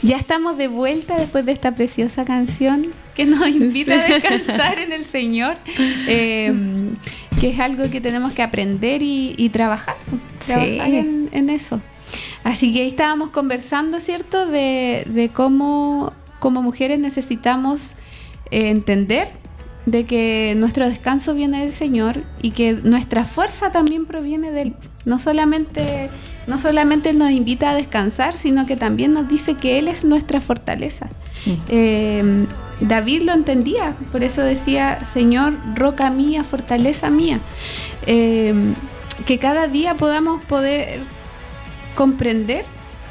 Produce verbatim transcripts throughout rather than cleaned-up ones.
Ya estamos de vuelta después de esta preciosa canción que nos invita sí. a descansar en el Señor, eh, que es algo que tenemos que aprender y, y trabajar, trabajar sí. en, en eso. Así que ahí estábamos conversando, ¿cierto?, de, de cómo como mujeres necesitamos eh, entender de que nuestro descanso viene del Señor y que nuestra fuerza también proviene de Él. No solamente, no solamente nos invita a descansar, sino que también nos dice que Él es nuestra fortaleza. Sí. Eh, David lo entendía, por eso decía, Señor, roca mía, fortaleza mía. Eh, que cada día podamos poder comprender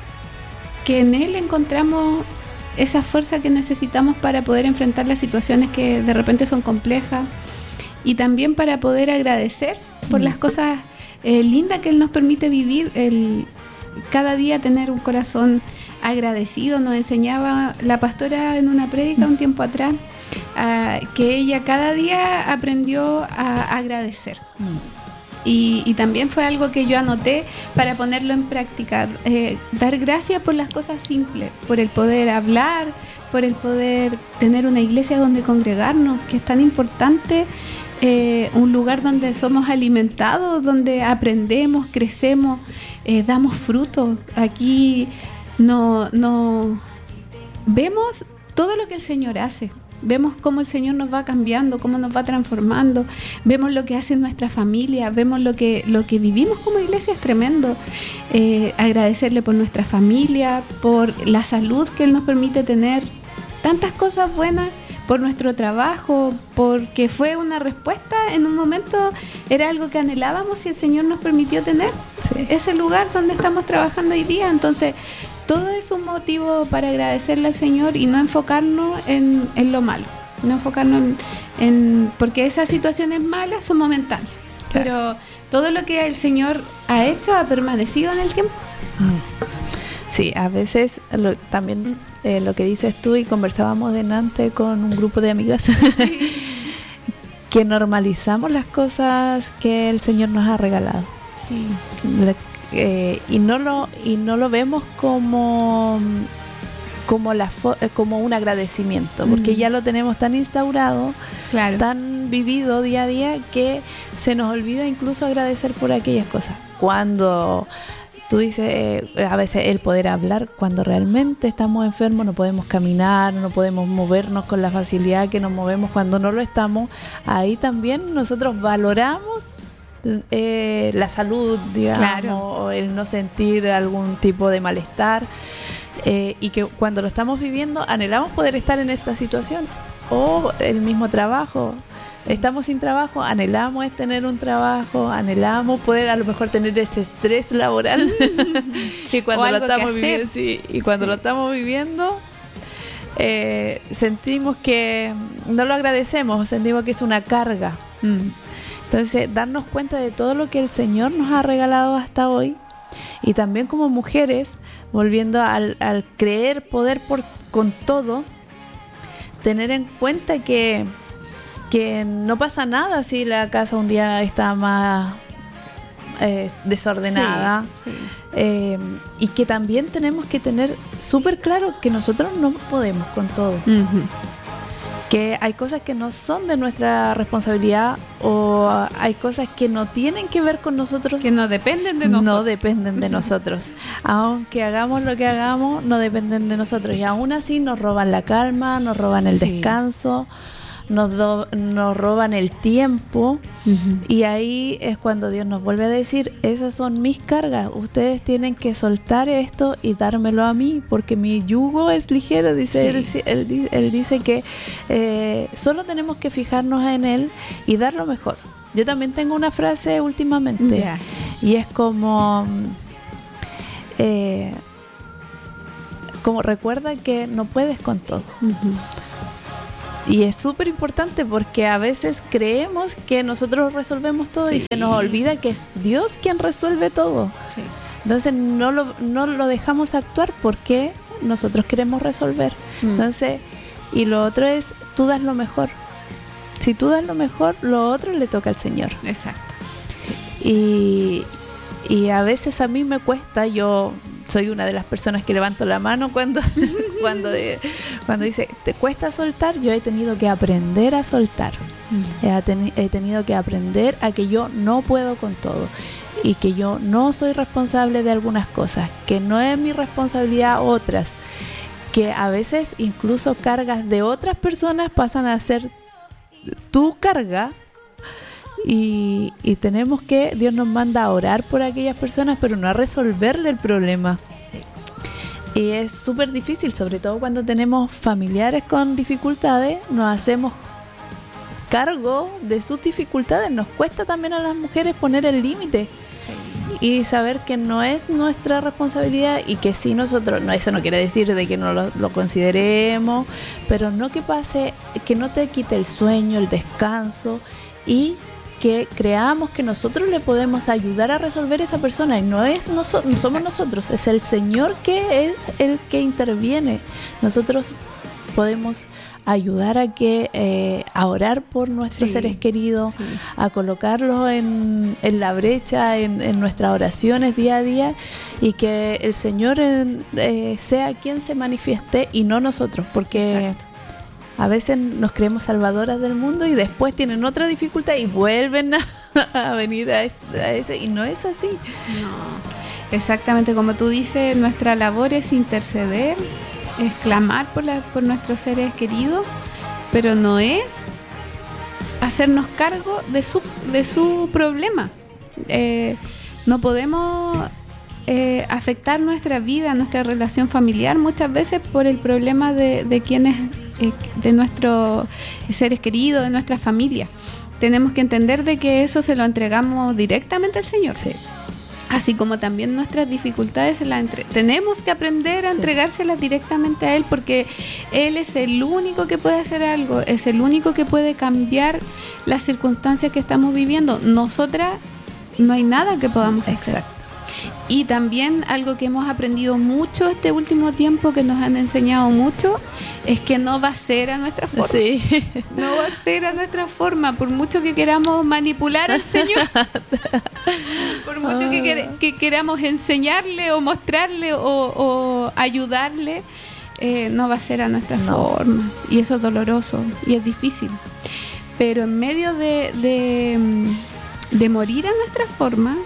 que en Él encontramos esa fuerza que necesitamos para poder enfrentar las situaciones que de repente son complejas y también para poder agradecer por mm. las cosas eh, lindas que Él nos permite vivir, el, cada día tener un corazón agradecido. Nos enseñaba la pastora en una prédica un tiempo atrás uh, que ella cada día aprendió a agradecer. Mm. Y, y también fue algo que yo anoté para ponerlo en práctica, eh, dar gracias por las cosas simples, por el poder hablar, por el poder tener una iglesia donde congregarnos, que es tan importante, eh, un lugar donde somos alimentados, donde aprendemos, crecemos, eh, damos frutos. Aquí no, no vemos todo lo que el Señor hace. Vemos cómo el Señor nos va cambiando, cómo nos va transformando, vemos lo que hace nuestra familia, vemos lo que, lo que vivimos como iglesia, es tremendo. Eh, agradecerle por nuestra familia, por la salud que Él nos permite tener, tantas cosas buenas, por nuestro trabajo, porque fue una respuesta, en un momento era algo que anhelábamos y el Señor nos permitió tener sí. ese lugar donde estamos trabajando hoy día. Entonces, todo es un motivo para agradecerle al Señor y no enfocarnos en, en lo malo, no enfocarnos en, en porque esas situaciones malas son momentáneas, claro. pero todo lo que el Señor ha hecho ha permanecido en el tiempo. Sí, a veces lo, también eh, lo que dices tú, y conversábamos delante con un grupo de amigas, sí. que normalizamos las cosas que el Señor nos ha regalado. Sí. La, Eh, y no lo y no lo vemos como como la fo- como un agradecimiento, porque mm. ya lo tenemos tan instaurado, claro. tan vivido día a día, que se nos olvida incluso agradecer por aquellas cosas. Cuando tú dices, eh, a veces el poder hablar, cuando realmente estamos enfermos, no podemos caminar, no podemos movernos con la facilidad que nos movemos cuando no lo estamos, ahí también nosotros valoramos Eh, la salud, digamos, claro. o el no sentir algún tipo de malestar, eh, y que cuando lo estamos viviendo anhelamos poder estar en esta situación, o el mismo trabajo, estamos sin trabajo, anhelamos tener un trabajo, anhelamos poder a lo mejor tener ese estrés laboral y cuando lo estamos viviendo sí, y cuando sí. lo estamos viviendo eh, sentimos que no lo agradecemos, sentimos que es una carga. mm. Entonces, darnos cuenta de todo lo que el Señor nos ha regalado hasta hoy, y también como mujeres, volviendo al, al creer poder por, con todo, tener en cuenta que, que no pasa nada si la casa un día está más eh, desordenada, sí, sí. Eh, y que también tenemos que tener súper claro que nosotros no podemos con todo. Uh-huh. Que hay cosas que no son de nuestra responsabilidad, o hay cosas que no tienen que ver con nosotros, que no dependen de nosotros. No dependen de nosotros. Aunque hagamos lo que hagamos, no dependen de nosotros. Y aún así nos roban la calma, nos roban el sí. descanso, nos, do, nos roban el tiempo. Uh-huh. Y ahí es cuando Dios nos vuelve a decir, esas son mis cargas, ustedes tienen que soltar esto y dármelo a mí, porque mi yugo es ligero, dice sí. él, él, él dice que eh, solo tenemos que fijarnos en Él y dar lo mejor. Yo también tengo una frase últimamente, yeah. y es como eh, como recuerda que no puedes con todo. Uh-huh. Y es súper importante, porque a veces creemos que nosotros resolvemos todo, sí, y se nos olvida que es Dios quien resuelve todo. Sí. Entonces no lo, no lo dejamos actuar porque nosotros queremos resolver. Mm. Entonces, y lo otro es, tú das lo mejor. Si tú das lo mejor, lo otro le toca al Señor. Exacto. Sí. Y, y a veces a mí me cuesta, yo soy una de las personas que levanto la mano cuando, cuando, de, cuando dice, ¿te cuesta soltar? Yo he tenido que aprender a soltar. Mm. He, ten, he tenido que aprender a que yo no puedo con todo y que yo no soy responsable de algunas cosas, que no es mi responsabilidad otras, que a veces incluso cargas de otras personas pasan a ser tu carga. Y, y tenemos que, Dios nos manda a orar por aquellas personas, pero no a resolverle el problema. Sí. Y es súper difícil, sobre todo cuando tenemos familiares con dificultades, nos hacemos cargo de sus dificultades. Nos cuesta también a las mujeres poner el límite y saber que no es nuestra responsabilidad y que sí nosotros, no, eso no quiere decir de que no lo, lo consideremos, pero no que pase, que no te quite el sueño, el descanso, y que creamos que nosotros le podemos ayudar a resolver a esa persona, y no es noso- no somos nosotros, es el Señor que es el que interviene. Nosotros podemos ayudar a que eh, a orar por nuestros sí, seres queridos, sí. a colocarlos en, en la brecha, en, en nuestras oraciones día a día, y que el Señor eh, sea quien se manifieste y no nosotros, porque exacto. A veces nos creemos salvadoras del mundo y después tienen otra dificultad y vuelven a, a venir a, este, a ese, y no es así. No, exactamente como tú dices, nuestra labor es interceder, es clamar por, la, por nuestros seres queridos, pero no es hacernos cargo de su, de su problema. Eh, no podemos eh, afectar nuestra vida, nuestra relación familiar muchas veces por el problema de, de quienes... de nuestros seres queridos, de nuestra familia. Tenemos que entender de que eso se lo entregamos directamente al Señor. Sí. Así como también nuestras dificultades se las entre- tenemos que aprender a sí. entregárselas directamente a Él, porque Él es el único que puede hacer algo, es el único que puede cambiar las circunstancias que estamos viviendo. Nosotras no hay nada que podamos hacer. Exacto. Y también algo que hemos aprendido mucho este último tiempo, que nos han enseñado mucho, es que no va a ser a nuestra forma. Sí. No va a ser a nuestra forma, por mucho que queramos manipular al Señor, por mucho que, que, que queramos enseñarle o mostrarle o, o ayudarle, eh, no va a ser a nuestra no. forma. Y eso es doloroso y es difícil. Pero en medio de, de, de morir a nuestra forma,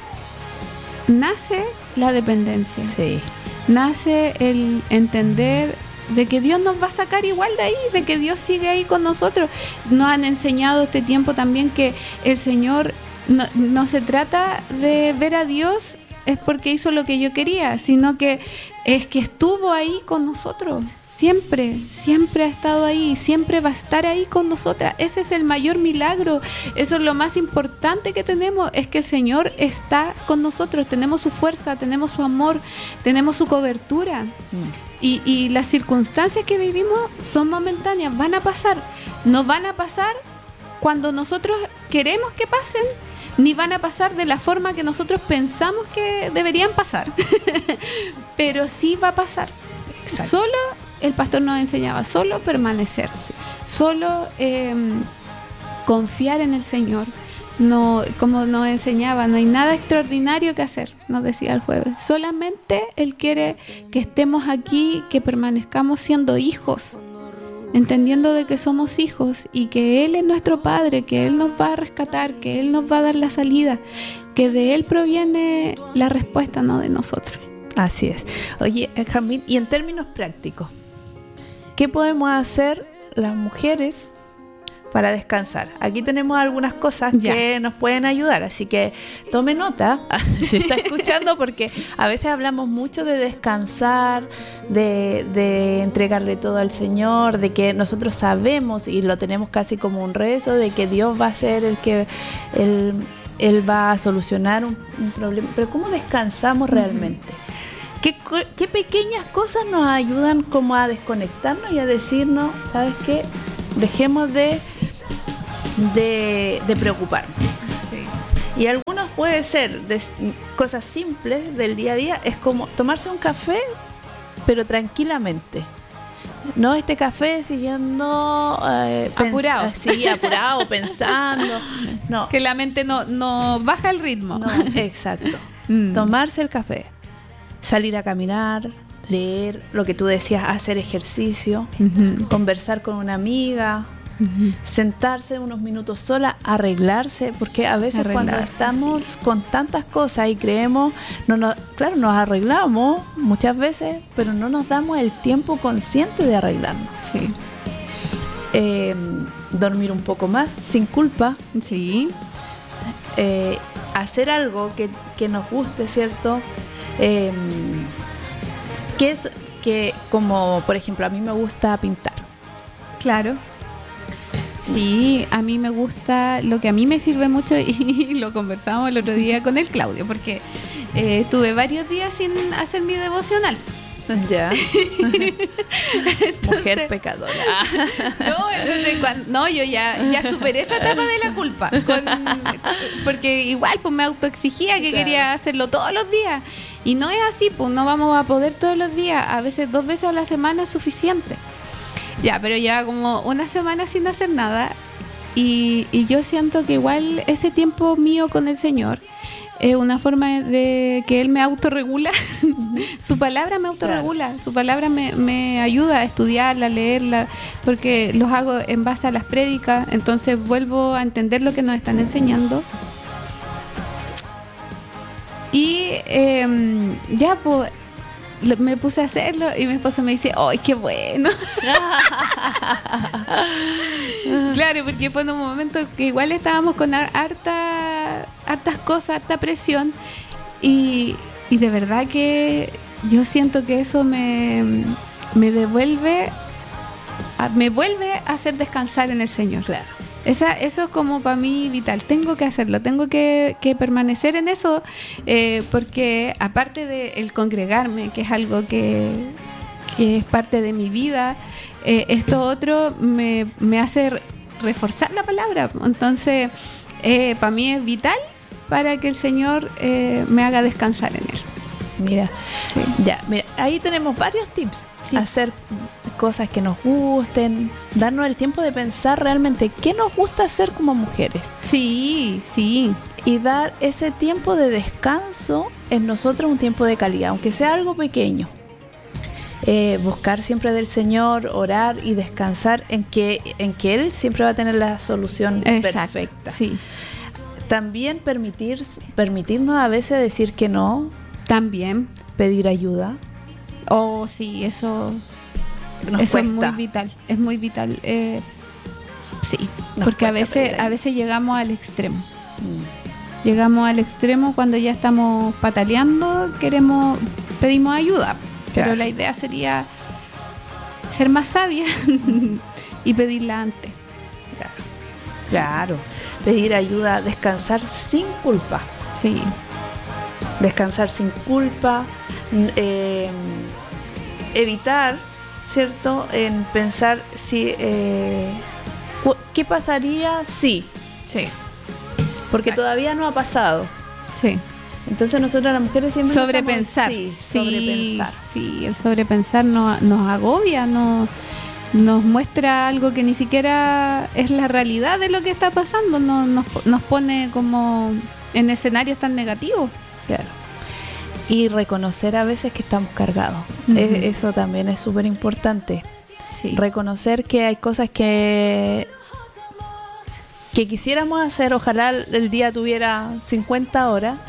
nace la dependencia. Sí. Nace el entender de que Dios nos va a sacar igual de ahí, de que Dios sigue ahí con nosotros. Nos han enseñado este tiempo también que el Señor no, no se trata de ver a Dios es porque hizo lo que yo quería, sino que es que estuvo ahí con nosotros. Siempre, siempre ha estado ahí, siempre va a estar ahí con nosotras. Ese es el mayor milagro. Eso es lo más importante que tenemos, es que el Señor está con nosotros. Tenemos su fuerza, tenemos su amor, tenemos su cobertura. Mm. Y, y las circunstancias que vivimos son momentáneas, van a pasar. No van a pasar cuando nosotros queremos que pasen, ni van a pasar de la forma que nosotros pensamos que deberían pasar. Pero sí va a pasar. Exacto. Solo... El pastor nos enseñaba solo permanecer, solo eh, confiar en el Señor. No, como nos enseñaba, no hay nada extraordinario que hacer, nos decía el jueves. Solamente Él quiere que estemos aquí, que permanezcamos siendo hijos, entendiendo de que somos hijos y que Él es nuestro Padre, que Él nos va a rescatar, que Él nos va a dar la salida, que de Él proviene la respuesta, no de nosotros. Así es. Oye, Jamín, y en términos prácticos, ¿qué podemos hacer las mujeres para descansar? Aquí tenemos algunas cosas ya. que nos pueden ayudar, así que tome nota si está escuchando, porque a veces hablamos mucho de descansar, de, de entregarle todo al Señor, de que nosotros sabemos y lo tenemos casi como un rezo, de que Dios va a ser el que Él, él va a solucionar un, un problema. Pero ¿cómo descansamos realmente? ¿Qué, ¿Qué pequeñas cosas nos ayudan como a desconectarnos y a decirnos, ¿sabes qué? Dejemos de, de, de preocuparnos. Sí. Y algunos puede ser de cosas simples del día a día, es como tomarse un café, pero tranquilamente. No este café siguiendo eh, apurado, pens- sí, apurado, pensando. No. Que la mente no, no baja el ritmo. No, exacto. Mm. Tomarse el café. salir a caminar, leer, lo que tú decías, hacer ejercicio, Uh-huh. conversar con una amiga, Uh-huh. sentarse unos minutos sola, arreglarse, porque a veces cuando Arreglarse, estamos sí. con tantas cosas y creemos, no nos, claro, nos arreglamos muchas veces, pero no nos damos el tiempo consciente de arreglarnos. Sí. Eh, dormir un poco más, sin culpa, Sí. eh, hacer algo que, que nos guste, ¿cierto? Eh, que es que, como por ejemplo, a mí me gusta pintar. Claro. Sí, a mí me gusta, lo que a mí me sirve mucho, y lo conversamos el otro día con el Claudio, porque eh, tuve varios días sin hacer mi devocional. Ya. Entonces, Mujer pecadora. No, entonces, cuando, no, yo ya, ya superé esa etapa de la culpa. Con, porque igual pues me autoexigía que Claro. quería hacerlo todos los días. Y no es así, pues no vamos a poder todos los días. A veces dos veces a la semana es suficiente. Ya, pero ya como una semana sin hacer nada. Y, y yo siento que igual ese tiempo mío con el Señor es una forma de que Él me autorregula. Su palabra me autorregula. Su palabra me, me ayuda a estudiarla, a leerla, porque los hago en base a las prédicas. Entonces vuelvo a entender lo que nos están enseñando. Y eh, ya, pues, lo- me puse a hacerlo y mi esposo me dice, ¡ay, qué bueno! Claro, porque fue en un momento que igual estábamos con har- harta, hartas cosas, harta presión, y, y de verdad que yo siento que eso me, me devuelve, a- me vuelve a hacer descansar en el Señor. Claro. Esa, eso es como para mí vital. Tengo que hacerlo, tengo que, que permanecer en eso, eh, porque aparte de el congregarme, que es algo que, que es parte de mi vida, eh, esto otro me, me hace re- reforzar la palabra. Entonces, eh, para mí es vital para que el Señor eh, me haga descansar en Él. Mira, Sí. ya, mira, ahí tenemos varios tips. Sí. Hacer cosas que nos gusten, darnos el tiempo de pensar realmente qué nos gusta hacer como mujeres Sí, sí. y dar ese tiempo de descanso en nosotros, un tiempo de calidad, aunque sea algo pequeño. Eh, buscar siempre del Señor, orar y descansar en que, en que Él siempre va a tener la solución Exacto. perfecta. Sí. También permitir, permitirnos a veces decir que no, También. pedir ayuda. Oh, sí, eso... Nos Eso es cuesta. muy vital, es muy vital. Eh, sí, Nos porque a cuesta veces, pedir a ayuda. veces llegamos al extremo. Mm. Llegamos al extremo cuando ya estamos pataleando, queremos, pedimos ayuda. Pero Claro. la idea sería ser más sabia y pedirla antes. Claro. Claro. Pedir ayuda, descansar sin culpa. Sí, Descansar sin culpa. n- eh, evitar, ¿cierto? En pensar si eh, cu- ¿qué pasaría si? sí, Porque Exacto. todavía no ha pasado. sí. Entonces nosotras las mujeres siempre nos Sobrepensar. estamos- Sí, sí, sobrepensar. sí, el sobrepensar nos, nos agobia, nos, nos muestra algo que ni siquiera es la realidad de lo que está pasando, no- nos, nos pone como en escenarios tan negativos. Claro. Y reconocer a veces que estamos cargados. Ujú. Eh, eso también es súper importante. Sí, Reconocer que hay cosas que que quisiéramos hacer, ojalá el día tuviera cincuenta horas,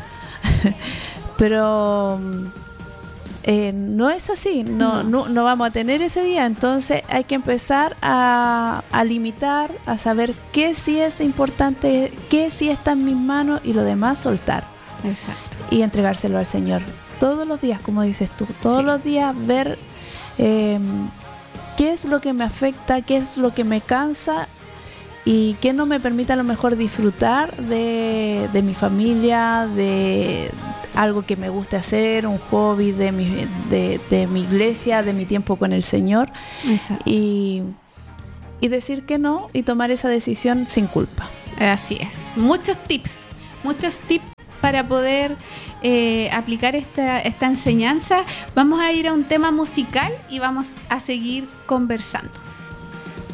pero mm, eh, no es así, no, No. no. No vamos a tener ese día, entonces hay que empezar a, a limitar, a saber qué sí es importante, qué sí está en mis manos y lo demás soltar exacto. y entregárselo al Señor todos los días, como dices tú, todos Sí. los días ver eh, qué es lo que me afecta, qué es lo que me cansa y qué no me permite a lo mejor disfrutar de, de mi familia, de algo que me guste hacer, un hobby de mi, de, de mi iglesia, de mi tiempo con el Señor Exacto. y, y decir que no y tomar esa decisión sin culpa. Así es. Muchos tips, muchos tips para poder eh, aplicar esta, esta enseñanza. Vamos a ir a un tema musical y vamos a seguir conversando.